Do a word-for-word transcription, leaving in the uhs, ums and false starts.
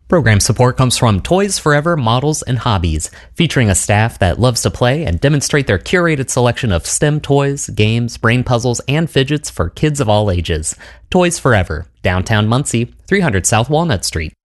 Program support comes from Toys Forever Models and Hobbies, featuring a staff that loves to play and demonstrate their curated selection of STEM toys, games, brain puzzles, and fidgets for kids of all ages. Toys Forever, downtown Muncie, three hundred South Walnut Street.